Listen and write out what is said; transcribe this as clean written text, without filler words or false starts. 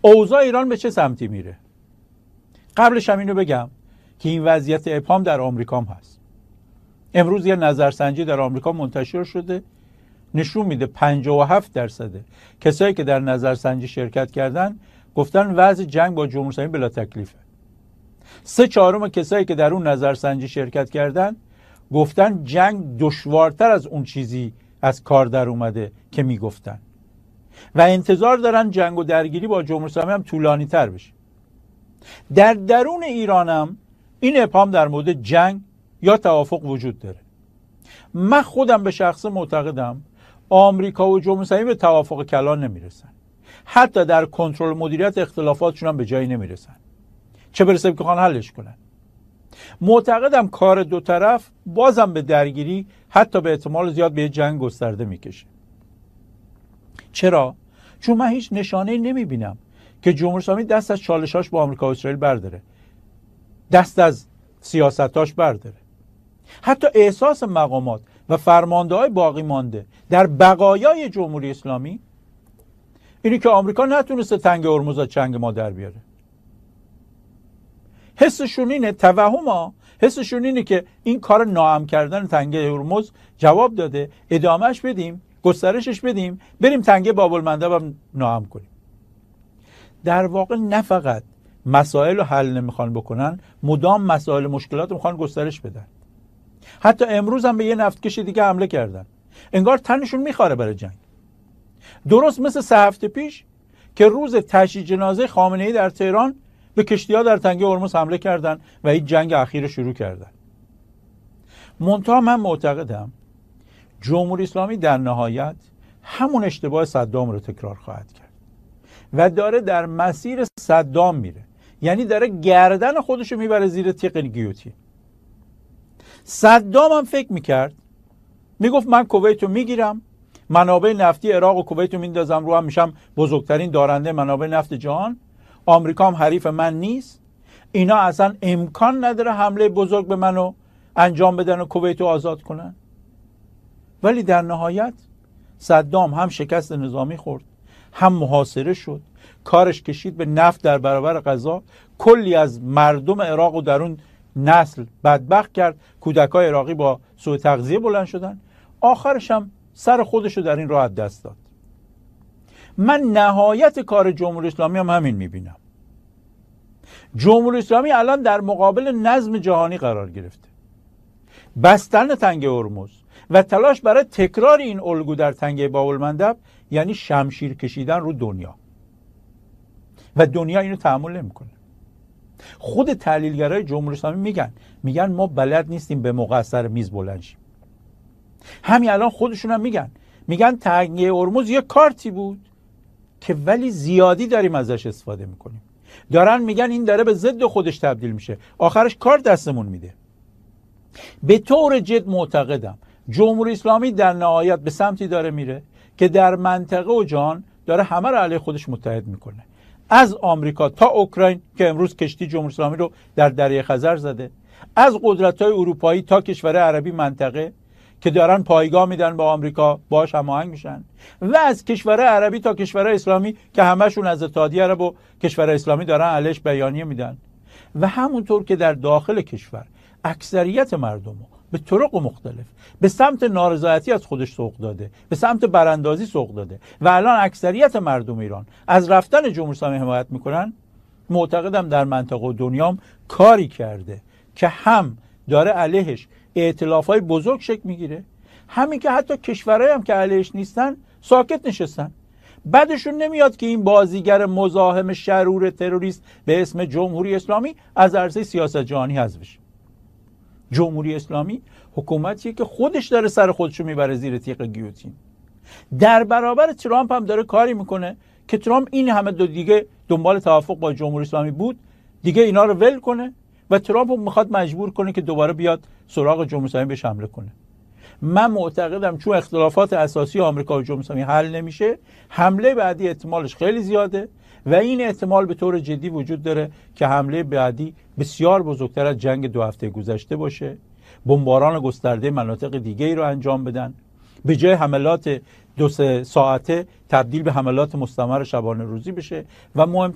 اوضاع ایران به چه سمتی میره؟ قبلش هم اینو بگم که این وضعیت ابهام در آمریکا هم هست. امروز یه نظرسنجی در آمریکا منتشر شده نشون میده 57% کسایی که در نظرسنجی شرکت کردن گفتن وضع جنگ با جمهوری اسلامی بلا تکلیفه. 3/4 کسایی که در اون نظرسنجی شرکت کردن گفتن جنگ دشوارتر از اون چیزی از کار در اومده که میگفتن و انتظار دارن جنگ و درگیری با جمهوری اسلامی هم طولانی تر بشه. در درون ایران هم این ابهام در مورد جنگ یا توافق وجود داره. من خودم به شخص معتقدم آمریکا و جمهوری اسلامی به توافق کلان نمیرسن. حتی در کنترل مدیریت اختلافاتشون هم به جایی نمیرسن. چه برسه که بخوان حلش کنن. معتقدم کار دو طرف بازم به درگیری، حتی به احتمال زیاد به جنگ گسترده میکشه. چرا؟ چون من هیچ نشانه‌ای نمیبینم که جمهوری اسلامی دست از چالشاش با آمریکا و اسرائیل برداره. دست از سیاستاش برداره. حتی احساس مقامات و فرمانده‌های باقی مانده در بقایای جمهوری اسلامی اینی که آمریکا نتونسته تنگه هرمز از چنگ ما در بیاره. حسشون اینه، حسشون اینه که این کار ناام کردن تنگه هرمز جواب داده، ادامهش بدیم، گسترشش بدیم، بریم تنگه باب المندب هم ناام کنیم. در واقع نه فقط مسائل رو حل نمیخوان بکنن، مدام مسائل مشکلات رو میخوان گسترش بدن. حتی امروز هم به یه نفتکش دیگه حمله کردن. انگار تنشون میخواره برای جنگ. درست مثل 3 هفته پیش که روز تشییع جنازه خامنه‌ای در تهران به کشتی‌ها در تنگه هرمز حمله کردن و این جنگ اخیر رو شروع کردن. منتها من معتقدم جمهوری اسلامی در نهایت همون اشتباه صدام رو تکرار خواهد کرد و داره در مسیر صدام میره. یعنی داره گردن خودش رو میبره زیر تیغ گیوتین. صدام هم فکر میکرد، میگفت من کویت رو میگیرم، منابع نفتی عراق و کویت رو میندازم رو هم، میشم بزرگترین دارنده منابع نفت جهان، آمریکا هم حریف من نیست، اینا اصلا امکان نداره حمله بزرگ به منو انجام بدن و کویت رو آزاد کنن. ولی در نهایت صدام هم شکست نظامی خورد، هم محاصره شد، کارش کشید به نفت در برابر غزه، کلی از مردم عراق و در اون نسل بدبخت کرد، کودکای عراقی با سوء تغذیه بلند شدن، آخرش هم سر خودشو در این راه دست داد. من نهایت کار جمهوری اسلامی هم همین میبینم. جمهوری اسلامی الان در مقابل نظم جهانی قرار گرفته. بستن تنگه هرمز و تلاش برای تکرار این الگو در تنگه باب المندب یعنی شمشیر کشیدن رو دنیا و دنیا اینو تحمل نمیکنه. خود تحلیلگرای جمهوری اسلامی میگن ما بلد نیستیم به موقع از سر میز بلند شیم. همین الان خودشون هم میگن تنگه هرمز یه کارتی بود که ولی زیادی داریم ازش استفاده میکنیم. دارن میگن این داره به ضد خودش تبدیل میشه، آخرش کار دستمون میده. به طور جد معتقدم جمهوری اسلامی در نهایت به سمتی داره میره که در منطقه و جهان داره همه رو علیه خودش متحد میکنه، از آمریکا تا اوکراین که امروز کشتی جمهوری اسلامی رو در دریای خزر زده، از قدرت‌های اروپایی تا کشور عربی منطقه که دارن پایگاه میدن به آمریکا، باهاش هماهنگ میشن، و از کشور عربی تا کشور اسلامی که همشون از اتحادیه عرب و کشور اسلامی دارن علیش بیانیه میدن، و همونطور که در داخل کشور اکثریت مردم به طرق مختلف به سمت نارضایتی از خودش سوق داده، به سمت براندازی سوق داده و الان اکثریت مردم ایران از رفتن جمهوری اسلامی حمایت میکنن، معتقدم در منطقه و دنیام کاری کرده که هم داره علیهش ائتلافای بزرگ شکل میگیره، همین که حتی کشورهایی هم که علیهش نیستن ساکت نشستن. بعدشون نمیاد که این بازیگر مزاحم شرور تروریست به اسم جمهوری اسلامی از عرصه سیاست جهانی حذف بشه. جمهوری اسلامی حکومتیه که خودش داره سر خودشو میبره زیر تیغ گیوتین. در برابر ترامپ هم داره کاری میکنه که ترامپ این همه دیگه دنبال توافق با جمهوری اسلامی بود، دیگه اینا رو ول کنه و ترامپ رو میخواد مجبور کنه که دوباره بیاد سراغ جمهوری اسلامی بهش حمله کنه. من معتقدم چون اختلافات اساسی آمریکا و جمهوری اسلامی حل نمیشه، حمله بعدی احتمالش خیلی زیاده و این احتمال به طور جدی وجود داره که حمله بعدی بسیار بزرگتر از جنگ 2 هفته گذشته باشه، بمباران گسترده مناطق دیگه ای رو انجام بدن، به جای حملات 2-3 ساعته تبدیل به حملات مستمر شبانه روزی بشه و مهم